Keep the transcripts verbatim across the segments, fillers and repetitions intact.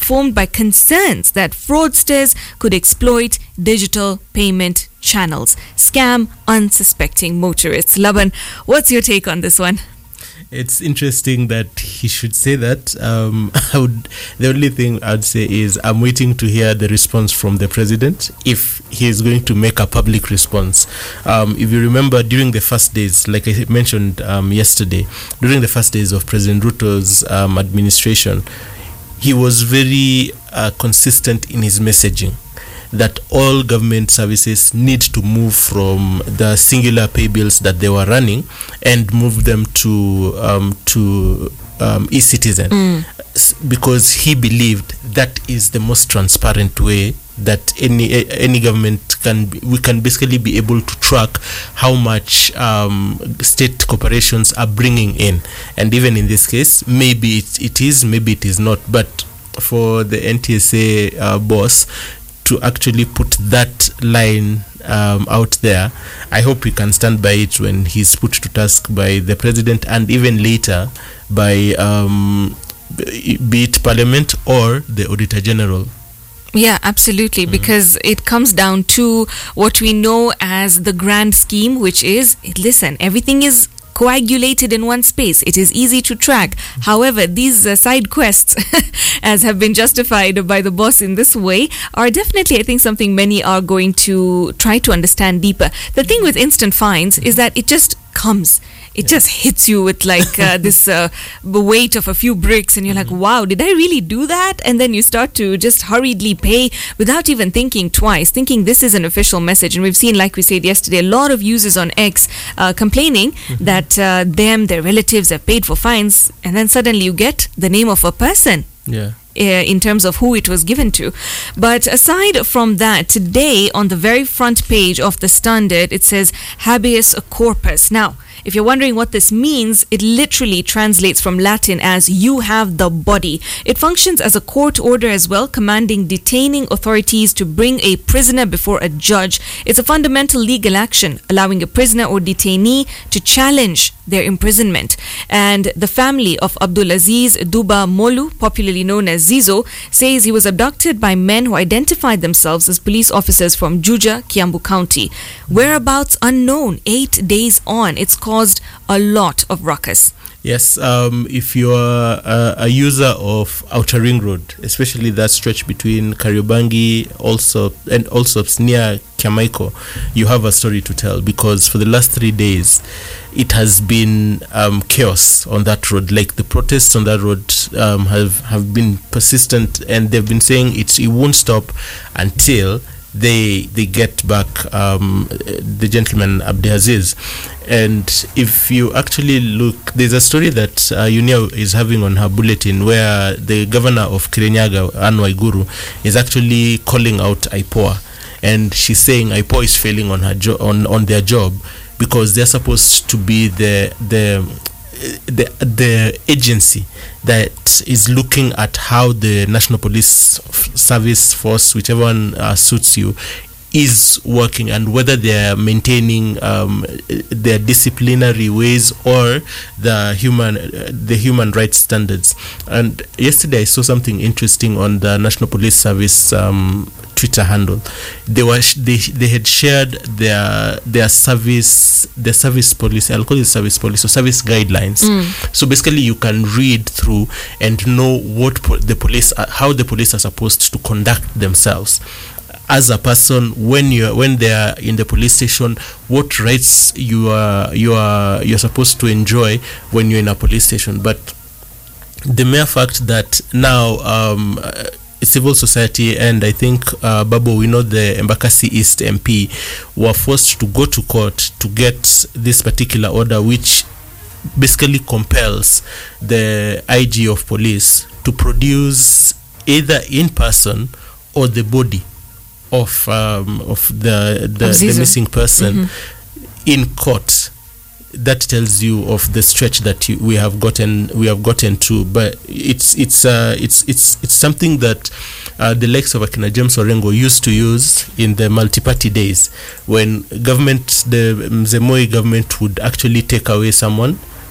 informed by concerns that fraudsters could exploit digital payment channels, scam unsuspecting motorists. Laban, what's your take on this one? It's interesting that he should say that. Um, I would, the only thing I'd say is I'm waiting to hear the response from the president if he is going to make a public response. Um, if you remember, during the first days, like I mentioned um, yesterday, during the first days of President Ruto's um, administration, he was very uh, consistent in his messaging that all government services need to move from the singular pay bills that they were running and move them to um, to um, e-citizen, mm. because he believed that is the most transparent way that any any government can be, we can basically be able to track how much um, state corporations are bringing in. And even in this case, maybe it, it is, maybe it is not, but for the N T S A uh, boss to actually put that line um, out there, I hope we can stand by it when he's put to task by the president and even later by um, be it Parliament or the Auditor General. Yeah, absolutely, mm-hmm. because it comes down to what we know as the grand scheme, which is, listen, everything is coagulated in one space. It is easy to track. However, these uh, side quests, as have been justified by the boss in this way, are definitely, I think, something many are going to try to understand deeper. The thing with instant fines is that it just comes. It yeah. just hits you with like uh, this uh, weight of a few bricks, and you're mm-hmm. like, wow, did I really do that? And then you start to just hurriedly pay without even thinking twice, thinking this is an official message. And we've seen, like we said yesterday, a lot of users on X uh, complaining mm-hmm. that uh, them, their relatives have paid for fines, and then suddenly you get the name of a person. Yeah. Uh, in terms of who it was given to. But aside from that, today on the very front page of the Standard, it says habeas corpus. Now, if you're wondering what this means, it literally translates from Latin as you have the body. It functions as a court order as well, commanding detaining authorities to bring a prisoner before a judge. It's a fundamental legal action, allowing a prisoner or detainee to challenge their imprisonment. And the family of Abdulaziz Duba Molu, popularly known as Zizo, says he was abducted by men who identified themselves as police officers from Juja, Kiambu County. Whereabouts unknown, eight days on. It's caused a lot of ruckus. Yes, um, if you are a, a user of Outer Ring Road, especially that stretch between Kariobangi also and also near Kiamaiko, you have a story to tell, because for the last three days it has been um, chaos on that road. Like the protests on that road um, have, have been persistent, and they've been saying it's, it won't stop until they they get back um, the gentleman Abdulaziz. And if you actually look, there's a story that uh, Unia is having on her bulletin where the governor of Kirinyaga, Anne Waiguru, is actually calling out I P O A, and she's saying I P O A is failing on her jo- on on their job, because they're supposed to be the the the the agency that is looking at how the National Police Service Force, whichever one uh, suits you, is working, and whether they are maintaining um, their disciplinary ways or the human uh, the human rights standards. And yesterday I saw something interesting on the National Police Service um, Twitter handle. They were sh- they they had shared their their service their service policy. I'll call it service policy or service guidelines. Mm. So basically, you can read through and know what po- the police are, how the police are supposed to conduct themselves as a person when you when they are in the police station. What rights you are you are you're supposed to enjoy when you're in a police station. But the mere fact that now um, civil society, and I think uh, Babu, we know the Embakasi East M P, were forced to go to court to get this particular order, which basically compels the I G of police to produce either in person or the body of um, of the the, the missing person mm-hmm. in court. That tells you of the stretch that you, we have gotten we have gotten to. But it's it's uh, it's it's it's something that uh, the likes of Akina James Orengo used to use in the multi-party days, when government the Mzee Moi government would actually take away someone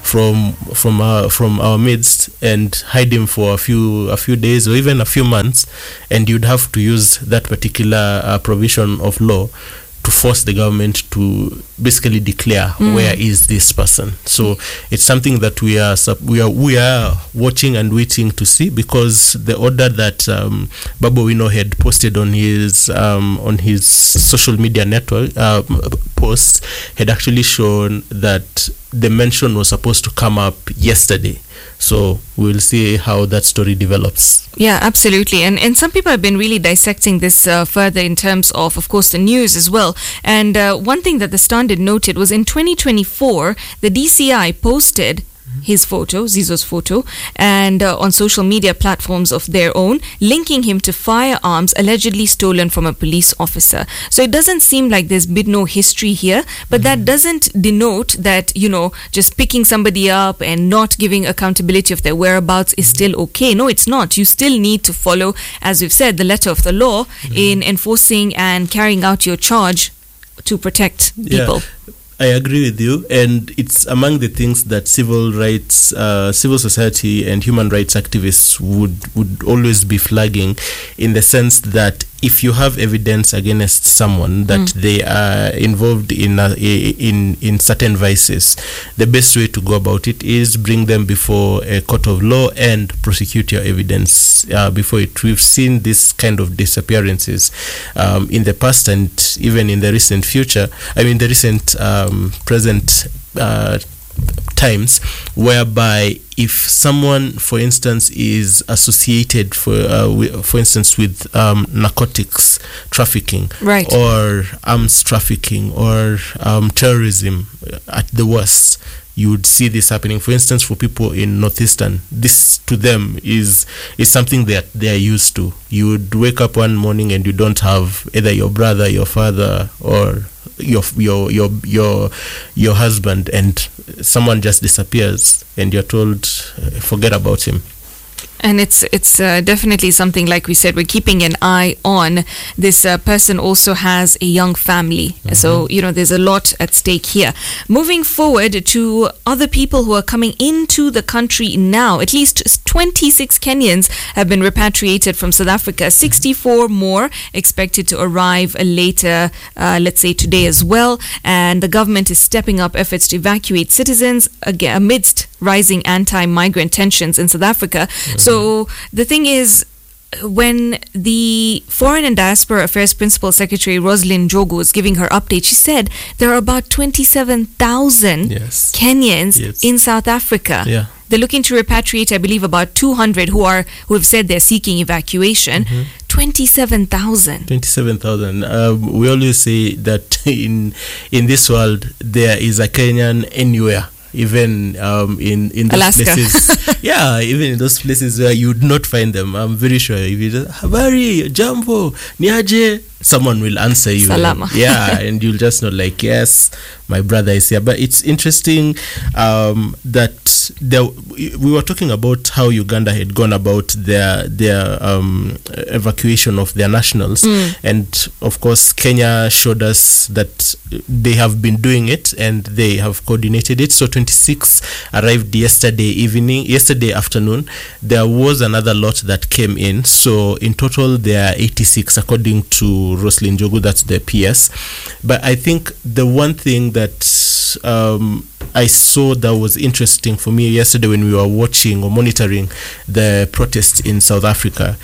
from from our from our midst and hide him for a few a few days or even a few months, and you'd have to use that particular uh, provision of law to force the government to basically declare mm. where is this person. So it's something that we are we are we are watching and waiting to see, because the order that um, Babu Owino had posted on his um, on his social media network uh, posts had actually shown that the mention was supposed to come up yesterday. So we'll see how that story develops. Yeah, absolutely. And and some people have been really dissecting this uh, further in terms of, of course, the news as well. And uh, one thing that the Standard noted was in twenty twenty-four, the D C I posted his photo, Zizo's photo, and uh, on social media platforms of their own, linking him to firearms allegedly stolen from a police officer. So it doesn't seem like there's been no history here, but mm-hmm. that doesn't denote that, you know, just picking somebody up and not giving accountability of their whereabouts is mm-hmm. still okay. No, it's not. You still need to follow, as we've said, the letter of the law mm-hmm. in enforcing and carrying out your charge to protect people. Yeah. I agree with you, and it's among the things that civil rights, uh, civil society and human rights activists would, would always be flagging, in the sense that if you have evidence against someone that mm. they are involved in a, in in certain vices, the best way to go about it is bring them before a court of law and prosecute your evidence uh, before it. We've seen this kind of disappearances um, in the past and even in the recent future. I mean, the recent um, present uh, times, whereby if someone, for instance, is associated, for uh, w- for instance, with um, narcotics trafficking, right. or arms trafficking, or um, terrorism, at the worst, you would see this happening. For instance, for people in Northeastern, this to them is is something that they are used to. You would wake up one morning and you don't have either your brother, your father, or your your your your your husband, and someone just disappears, and you're told, uh, forget about him. And it's it's uh, definitely something, like we said, we're keeping an eye on. This uh, person also has a young family. Mm-hmm. So, you know, there's a lot at stake here. Moving forward to other people who are coming into the country now, at least twenty-six Kenyans have been repatriated from South Africa. sixty-four more expected to arrive later, uh, let's say today as well. And the government is stepping up efforts to evacuate citizens again, amidst rising anti-migrant tensions in South Africa. Mm-hmm. So the thing is, when the Foreign and Diaspora Affairs Principal Secretary Rosalind Njogu was giving her update, she said there are about twenty-seven thousand yes. Kenyans yes. in South Africa. Yeah. They're looking to repatriate, I believe, about two hundred who are who have said they're seeking evacuation. Mm-hmm. twenty-seven thousand. twenty-seven thousand. Um, we always say that in in this world there is a Kenyan anywhere. Even um, in, in those Alaska. places. Yeah, even in those places where you would not find them. I'm very sure if you just, habari, jambo, niaje, someone will answer you. Salama. Yeah, and you'll just know, like, yes, my brother is here. But it's interesting um, that there, we were talking about how Uganda had gone about their their um, evacuation of their nationals. Mm. And, of course, Kenya showed us that they have been doing it and they have coordinated it. So twenty-six arrived yesterday evening, yesterday afternoon. There was another lot that came in. So in total, there are eighty-six, according to Rosalind Njogu, that's the P S. But I think the one thing that um, I saw that was interesting for me yesterday when we were watching or monitoring the protests in South Africa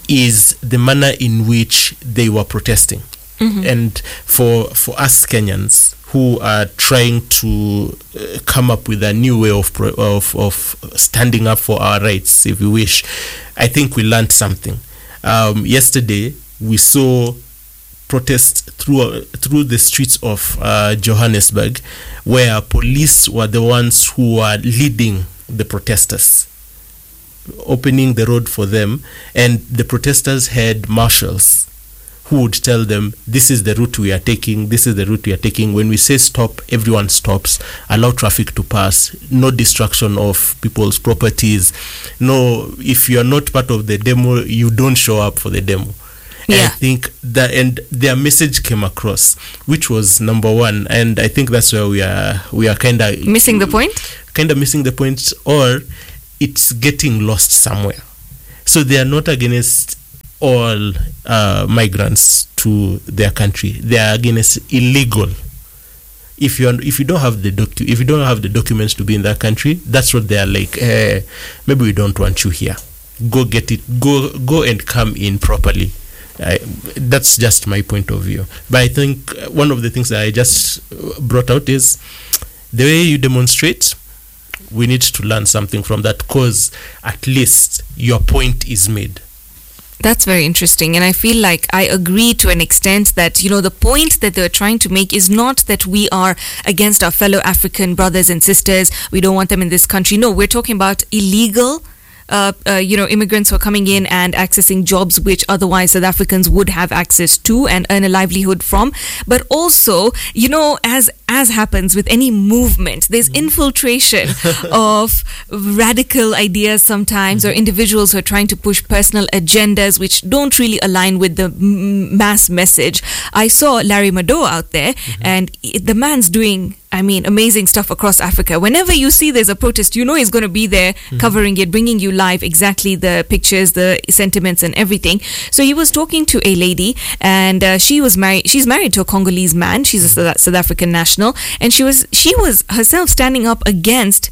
is the manner in which they were protesting. Mm-hmm. And for for us Kenyans who are trying to uh, come up with a new way of, pro- of of standing up for our rights, if you wish, I think we learned something. Um, yesterday, we saw protests through uh, through the streets of uh, Johannesburg, where police were the ones who were leading the protesters, opening the road for them, and the protesters had marshals who would tell them, this is the route we are taking, this is the route we are taking. When we say stop, everyone stops. Allow traffic to pass. No destruction of people's properties. No, if you are not part of the demo, you don't show up for the demo. Yeah. And I think that, and their message came across, which was number one, and I think that's where we are we are kind of missing the point. kind of missing the point, or it's getting lost somewhere. So they are not against all uh, migrants to their country. They are against illegal. If you if you don't have the docu- if you don't have the documents to be in that country, that's what they are like. Eh, maybe we don't want you here. Go get it. Go go and come in properly. I, that's just my point of view. But I think one of the things that I just brought out is the way you demonstrate. We need to learn something from that, because at least your point is made. That's very interesting. And I feel like I agree to an extent that, you know, the point that they're trying to make is not that we are against our fellow African brothers and sisters. We don't want them in this country. No, we're talking about illegal Uh, uh, you know, immigrants who are coming in and accessing jobs which otherwise South Africans would have access to and earn a livelihood from. But also, you know, as as happens with any movement, there's infiltration of radical ideas sometimes, or individuals who are trying to push personal agendas which don't really align with the m- mass message. I saw Larry Madowo out there, and it, the man's doing, I mean, amazing stuff across Africa. Whenever you see there's a protest, you know he's going to be there mm-hmm. covering it, bringing you live exactly the pictures, the sentiments and everything. So he was talking to a lady, and uh, she was married. She's married to a Congolese man. She's a South, South African national, and she was she was herself standing up against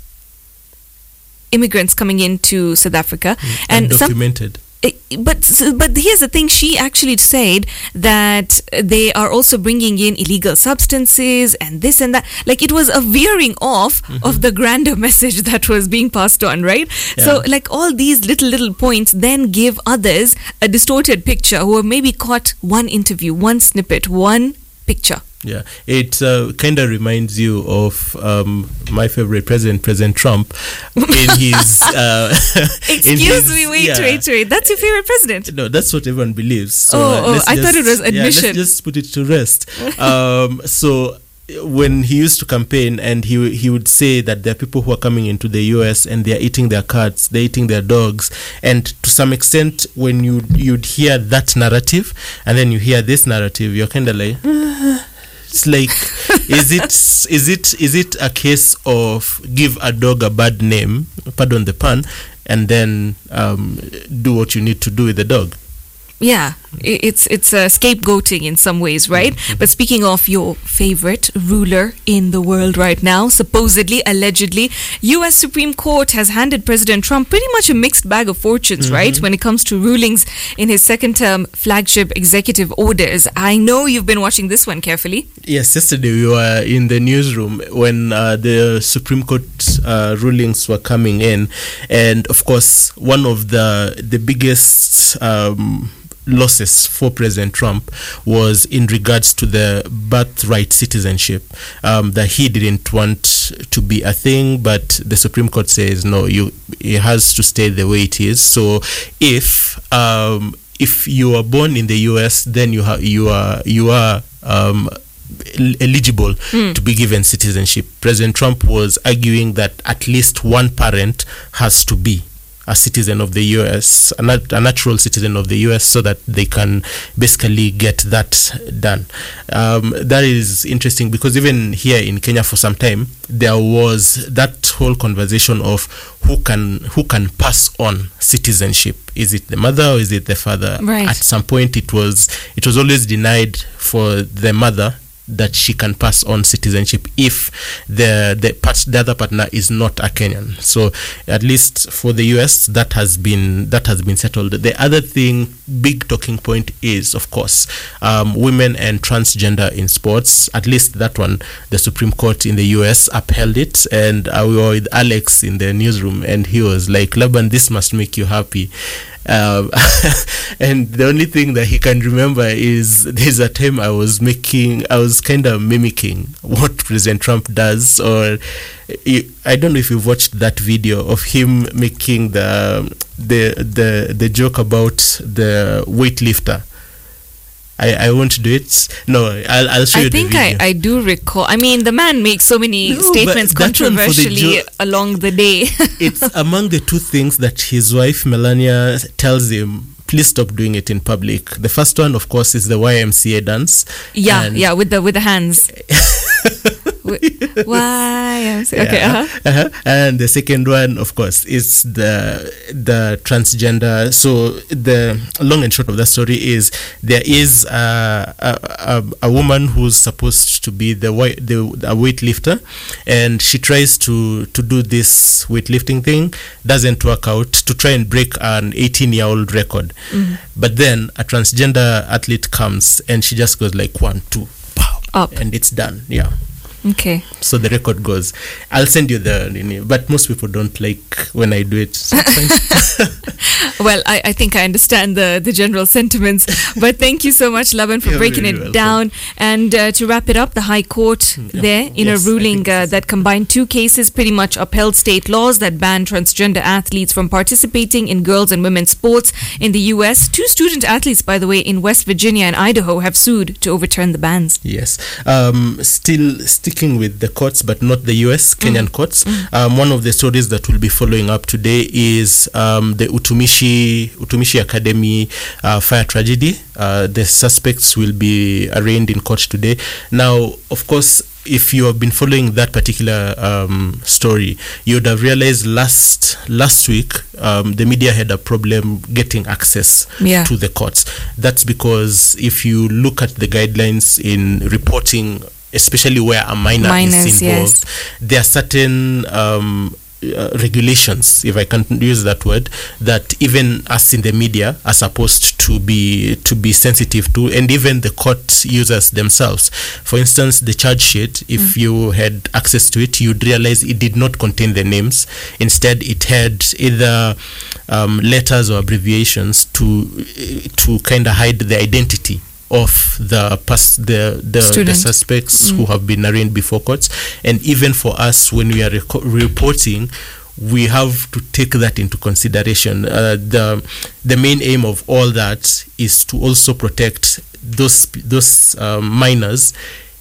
immigrants coming into South Africa mm, and documented. Some, But but here's the thing, she actually said that they are also bringing in illegal substances and this and that. Like, it was a veering off mm-hmm. of the grander message that was being passed on, right? Yeah. So like all these little, little points then give others a distorted picture who have maybe caught one interview, one snippet, one picture. Yeah, it uh, kind of reminds you of um, my favorite president, President Trump, in his... Uh, Excuse in his, me, wait, yeah. wait, wait. That's your favorite president? No, that's what everyone believes. So, oh, uh, oh I just, thought it was admission. Yeah, let's just put it to rest. um, so... when he used to campaign, and he he would say that there are people who are coming into the U S and they are eating their cats, they're eating their dogs, and to some extent, when you you'd hear that narrative, and then you hear this narrative, you're kind of like, ah. It's like, is it is it is it a case of give a dog a bad name, pardon the pun, and then um, do what you need to do with the dog? Yeah, it's it's uh, scapegoating in some ways, right? Mm-hmm. But speaking of your favorite ruler in the world right now, supposedly, allegedly, U S Supreme Court has handed President Trump pretty much a mixed bag of fortunes, mm-hmm. right? When it comes to rulings in his second term flagship executive orders. I know you've been watching this one carefully. Yes, yesterday we were in the newsroom when uh, the Supreme Court uh, rulings were coming in. And of course, one of the, the biggest... Um, losses for President Trump was in regards to the birthright citizenship, um, that he didn't want to be a thing, but the Supreme Court says no, you it has to stay the way it is. So if um, if you are born in the U S, then you have you are you are um, eligible mm. to be given citizenship. President Trump was arguing that at least one parent has to be a citizen of the U S, a, nat- a natural citizen of the U S, so that they can basically get that done. Um, that is interesting because even here in Kenya for some time, there was that whole conversation of who can who can pass on citizenship. Is it the mother or is it the father? Right. At some point, it was it was always denied for the mother that she can pass on citizenship if the the part, the other partner is not a Kenyan. So at least for the U S, that has been that has been settled. The other thing, big talking point, is of course um, women and transgender in sports. At least that one, the Supreme Court in the U S upheld it, and uh, we were with Alex in the newsroom, and he was like, "Laban, this must make you happy." Um, and the only thing that he can remember is there's a time I was making, I was kind of mimicking what President Trump does, or I don't know if you've watched that video of him making the the the, the joke about the weightlifter. I, I won't do it. No, I'll, I'll show I you the video. I think I, I do recall. I mean, the man makes so many no, statements controversially jo- along the day. It's among the two things that his wife, Melania, tells him, please stop doing it in public. The first one, of course, is the Y M C A dance. Yeah, yeah, with the with the hands. w- why? I'm so- okay. Yeah. Uh-huh. Uh-huh. And the second one, of course, is the the transgender. So the long and short of that story is there is a a, a, a woman who's supposed to be the weight the a weightlifter, and she tries to to do this weightlifting thing, doesn't work out, to try and break an eighteen year old record. Mm-hmm. But then a transgender athlete comes and she just goes like one, two, pow, up, and it's done. Yeah. Okay. So the record goes. I'll send you the, but most people don't like when I do it. So it's fine. Well, I, I think I understand the, the general sentiments. But thank you so much, Laban, for You're breaking very it welcome. down. And uh, to wrap it up, the High Court Yeah. there, in Yes, a I ruling think uh, this is- that combined two cases, pretty much upheld state laws that ban transgender athletes from participating in girls' and women's sports in the U S. Two student athletes, by the way, in West Virginia and Idaho have sued to overturn the bans. Yes. Um, still sticking with the courts, but not the U S, Kenyan Mm. courts. Mm. Um, one of the stories that we'll be following up today is um, the Utumishi Utumishi Academy uh, fire tragedy. Uh, the suspects will be arraigned in court today. Now, of course, if you have been following that particular um, story, you would have realized last last week um, the media had a problem getting access Yeah. to the courts. That's because if you look at the guidelines in reporting, especially where a minor Minors, is involved, yes. there are certain um, uh, regulations, if I can use that word, that even us in the media are supposed to be to be sensitive to, and even the court users themselves. For instance, the charge sheet, if mm. you had access to it, you'd realize it did not contain the names. Instead, it had either um, letters or abbreviations to to kind of hide the identity of the past the the, the suspects mm. who have been arraigned before courts. And even for us, when we are reco- reporting, we have to take that into consideration. Uh, the the main aim of all that is to also protect those those um, minors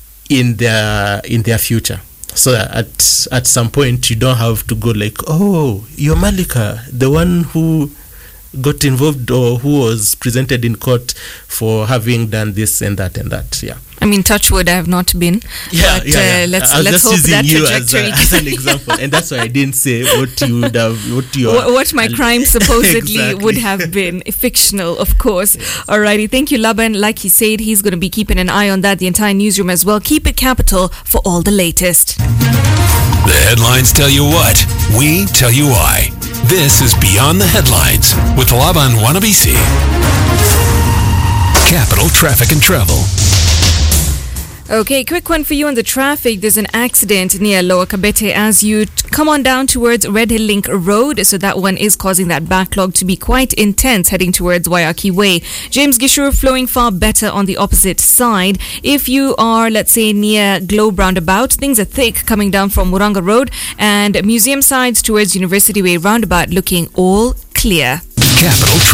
in their in their future. So that at at some point you don't have to go like, oh, you're Malika, the one who got involved or who was presented in court for having done this and that and that. Yeah. I mean, touch wood, I have not been. Yeah, but, yeah, yeah. Uh, let's I was let's just hope using that you as, trajectory. a, as an example, and that's why I didn't say what you would have, what you what, what my crime supposedly exactly. would have been. Fictional, of course. Yes. Alrighty, thank you, Laban. Like he said, he's going to be keeping an eye on that, the entire newsroom as well. Keep it capital for all the latest. The headlines tell you what, we tell you why. This is Beyond the Headlines with Laban Wanabisi. Capital Traffic and Travel. Okay, quick one for you on the traffic. There's an accident near Lower Kabete as you t- come on down towards Red Hill Link Road. So that one is causing that backlog to be quite intense heading towards Waiyaki Way. James Gishuru flowing far better on the opposite side. If you are, let's say, near Globe Roundabout, things are thick coming down from Muranga Road, and Museum sides towards University Way Roundabout looking all clear. Capital